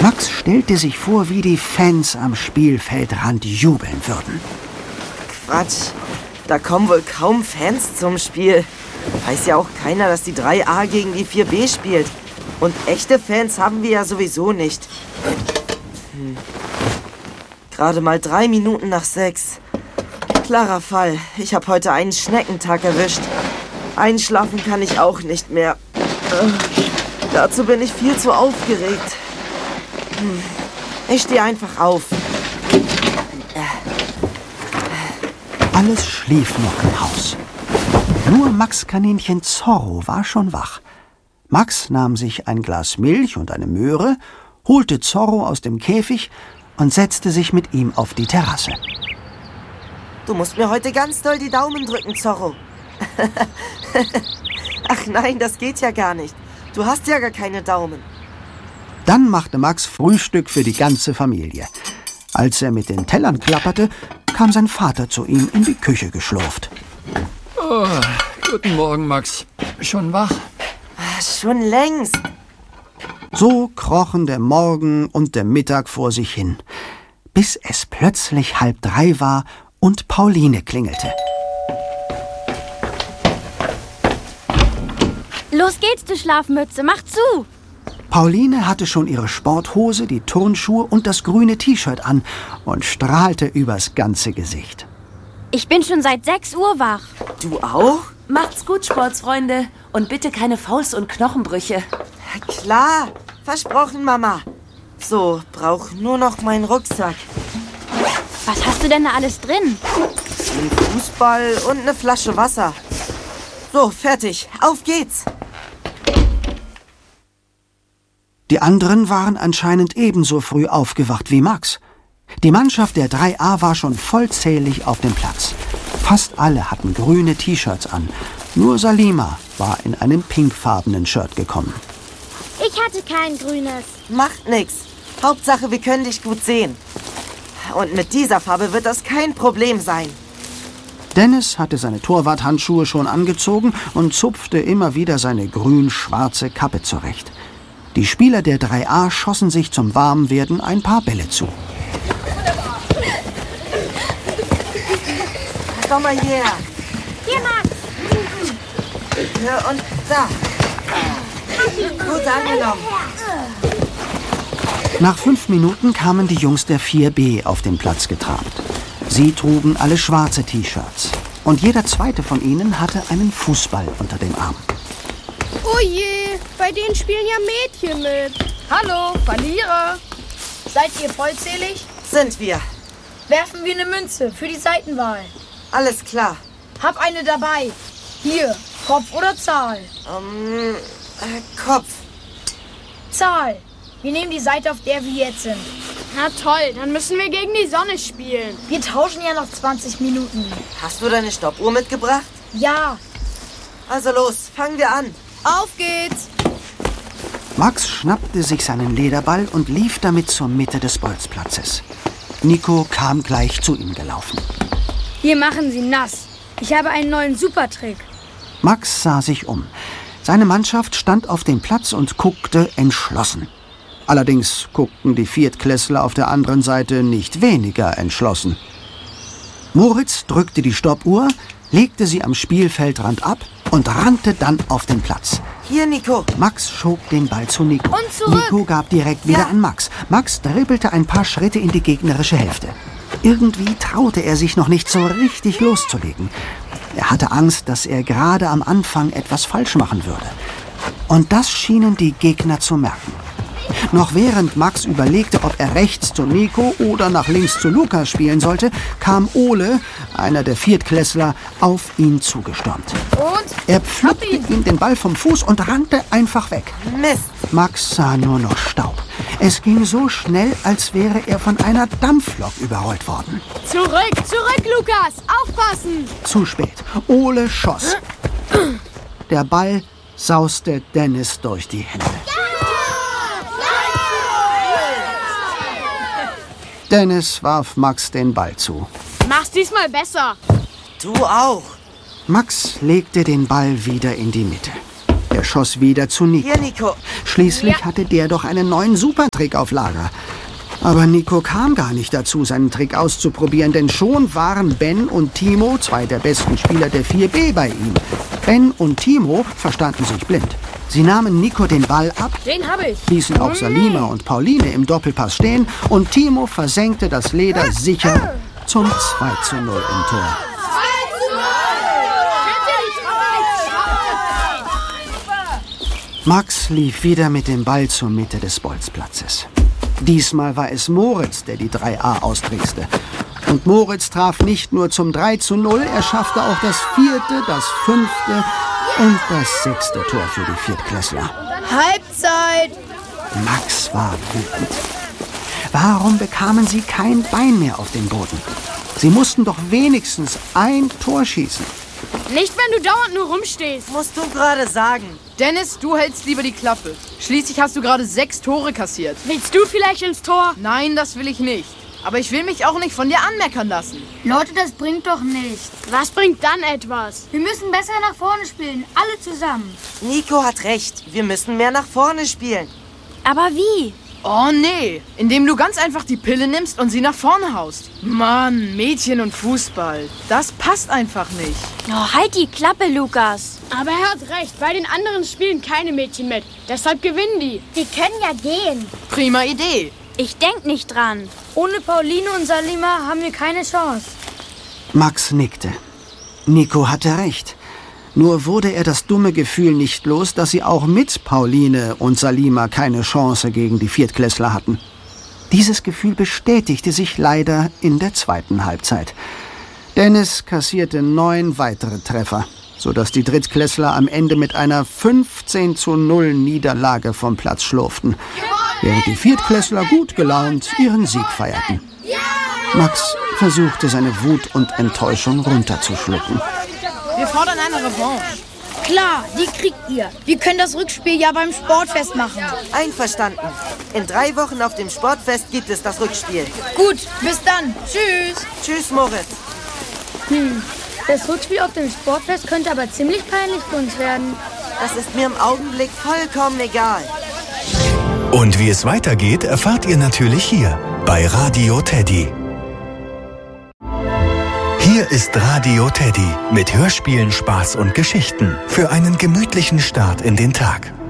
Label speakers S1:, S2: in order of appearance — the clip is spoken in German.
S1: Max stellte sich vor, wie die Fans am Spielfeldrand jubeln würden.
S2: Quatsch, da kommen wohl kaum Fans zum Spiel. Weiß ja auch keiner, dass die 3a gegen die 4b spielt. Und echte Fans haben wir ja sowieso nicht. Gerade mal 3 Minuten nach 6. Klarer Fall. Ich habe heute einen Schneckentag erwischt. Einschlafen kann ich auch nicht mehr. Dazu bin ich viel zu aufgeregt. Ich stehe einfach auf.
S1: Alles schlief noch im Haus. Nur Max Kaninchen Zorro war schon wach. Max nahm sich ein Glas Milch und eine Möhre, holte Zorro aus dem Käfig und setzte sich mit ihm auf die Terrasse.
S2: Du musst mir heute ganz doll die Daumen drücken, Zorro. Ach nein, das geht ja gar nicht. Du hast ja gar keine Daumen.
S1: Dann machte Max Frühstück für die ganze Familie. Als er mit den Tellern klapperte, kam sein Vater zu ihm in die Küche geschlurft.
S3: Oh, guten Morgen, Max. Schon wach?
S2: Schon längst.
S1: So krochen der Morgen und der Mittag vor sich hin, bis es plötzlich 2:30 war und Pauline klingelte.
S4: Los geht's, du Schlafmütze, mach zu!
S1: Pauline hatte schon ihre Sporthose, die Turnschuhe und das grüne T-Shirt an und strahlte übers ganze Gesicht.
S4: Ich bin schon seit 6 Uhr wach.
S2: Du auch?
S5: Macht's gut, Sportsfreunde. Und bitte keine Fouls und Knochenbrüche.
S2: Klar, versprochen, Mama. So, brauch nur noch meinen Rucksack.
S4: Was hast du denn da alles drin?
S2: Ein Fußball und eine Flasche Wasser. So, fertig. Auf geht's.
S1: Die anderen waren anscheinend ebenso früh aufgewacht wie Max. Die Mannschaft der 3a war schon vollzählig auf dem Platz. Fast alle hatten grüne T-Shirts an. Nur Salima war in einem pinkfarbenen Shirt gekommen.
S4: Ich hatte kein grünes.
S2: Macht nix. Hauptsache, wir können dich gut sehen. Und mit dieser Farbe wird das kein Problem sein.
S1: Dennis hatte seine Torwarthandschuhe schon angezogen und zupfte immer wieder seine grün-schwarze Kappe zurecht. Die Spieler der 3a schossen sich zum Warmwerden ein paar Bälle zu.
S2: Komm mal her.
S4: Hier, Max.
S2: Hier und da. Gut angenommen.
S1: Nach 5 Minuten kamen die Jungs der 4b auf den Platz getrabt. Sie trugen alle schwarze T-Shirts. Und jeder zweite von ihnen hatte einen Fußball unter dem Arm.
S6: Oh je, bei denen spielen ja Mädchen mit.
S7: Hallo, Verlierer. Seid ihr vollzählig?
S2: Sind wir.
S7: Werfen wir eine Münze für die Seitenwahl.
S2: Alles klar.
S7: Hab eine dabei. Hier, Kopf oder Zahl?
S2: Kopf.
S7: Zahl. Wir nehmen die Seite, auf der wir jetzt sind.
S6: Na toll, dann müssen wir gegen die Sonne spielen.
S7: Wir tauschen ja noch 20 Minuten.
S2: Hast du deine Stoppuhr mitgebracht?
S7: Ja.
S2: Also los, fangen wir an.
S6: Auf geht's.
S1: Max schnappte sich seinen Lederball und lief damit zur Mitte des Bolzplatzes. Nico kam gleich zu ihm gelaufen.
S6: Hier machen Sie nass. Ich habe einen neuen Supertrick.
S1: Max sah sich um. Seine Mannschaft stand auf dem Platz und guckte entschlossen. Allerdings guckten die Viertklässler auf der anderen Seite nicht weniger entschlossen. Moritz drückte die Stoppuhr, legte sie am Spielfeldrand ab und rannte dann auf den Platz.
S2: Hier, Nico.
S1: Max schob den Ball zu Nico.
S6: Und zurück.
S1: Nico gab direkt wieder an Max. Max dribbelte ein paar Schritte in die gegnerische Hälfte. Irgendwie traute er sich noch nicht so richtig loszulegen. Er hatte Angst, dass er gerade am Anfang etwas falsch machen würde. Und das schienen die Gegner zu merken. Noch während Max überlegte, ob er rechts zu Nico oder nach links zu Lukas spielen sollte, kam Ole, einer der Viertklässler, auf ihn zugestürmt.
S6: Und?
S1: Er pflückte ihm den Ball vom Fuß und rannte einfach weg.
S2: Mist.
S1: Max sah nur noch Staub. Es ging so schnell, als wäre er von einer Dampflok überrollt worden.
S6: Zurück, Lukas. Aufpassen.
S1: Zu spät. Ole schoss. Der Ball sauste Dennis durch die Hände. Dennis warf Max den Ball zu.
S6: Mach's diesmal besser.
S2: Du auch.
S1: Max legte den Ball wieder in die Mitte. Der Er schoss wieder zu Nico.
S2: Hier, Nico.
S1: Schließlich hatte der doch einen neuen Supertrick auf Lager. Aber Nico kam gar nicht dazu, seinen Trick auszuprobieren, denn schon waren Ben und Timo, zwei der besten Spieler der 4B, bei ihm. Ben und Timo verstanden sich blind. Sie nahmen Nico den Ball ab,
S7: Den habe ich.
S1: ließen auch Salima und Pauline im Doppelpass stehen und Timo versenkte das Leder sicher zum 2:0 im Tor. Max lief wieder mit dem Ball zur Mitte des Bolzplatzes. Diesmal war es Moritz, der die 3A austrickste. Und Moritz traf nicht nur zum 3:0, er schaffte auch das 4., das 5. und das 6. Tor für die Viertklässler.
S6: Halbzeit.
S1: Max war wütend. Warum bekamen sie kein Bein mehr auf den Boden? Sie mussten doch wenigstens ein Tor schießen.
S7: Nicht, wenn du dauernd nur rumstehst.
S2: Musst du gerade sagen.
S8: Dennis, du hältst lieber die Klappe. Schließlich hast du gerade 6 Tore kassiert.
S7: Willst du vielleicht ins Tor?
S8: Nein, das will ich nicht. Aber ich will mich auch nicht von dir anmeckern lassen.
S9: Leute, das bringt doch nichts.
S7: Was bringt dann etwas?
S9: Wir müssen besser nach vorne spielen, alle zusammen.
S2: Nico hat recht. Wir müssen mehr nach vorne spielen.
S4: Aber wie?
S8: Oh nee, indem du ganz einfach die Pille nimmst und sie nach vorne haust. Mann, Mädchen und Fußball, das passt einfach nicht.
S4: Oh, halt die Klappe, Lukas.
S7: Aber er hat recht. Bei den anderen spielen keine Mädchen mit. Deshalb gewinnen die.
S9: Die können ja gehen.
S8: Prima Idee.
S4: Ich denk nicht dran.
S9: Ohne Pauline und Salima haben wir keine Chance.
S1: Max nickte. Nico hatte recht. Nur wurde er das dumme Gefühl nicht los, dass sie auch mit Pauline und Salima keine Chance gegen die Viertklässler hatten. Dieses Gefühl bestätigte sich leider in der zweiten Halbzeit. Dennis kassierte 9 weitere Treffer, sodass die Drittklässler am Ende mit einer 15:0 Niederlage vom Platz schlurften, während die Viertklässler gut gelaunt ihren Sieg feierten. Max versuchte seine Wut und Enttäuschung runterzuschlucken.
S8: Wir fordern eine Revanche.
S6: Klar, die kriegt ihr. Wir können das Rückspiel ja beim Sportfest machen.
S2: Einverstanden. In 3 Wochen auf dem Sportfest gibt es das Rückspiel.
S6: Gut, bis dann. Tschüss.
S2: Tschüss, Moritz.
S9: Das Rückspiel auf dem Sportfest könnte aber ziemlich peinlich für uns werden.
S2: Das ist mir im Augenblick vollkommen egal.
S10: Und wie es weitergeht, erfahrt ihr natürlich hier bei Radio Teddy. Hier ist Radio Teddy mit Hörspielen, Spaß und Geschichten für einen gemütlichen Start in den Tag.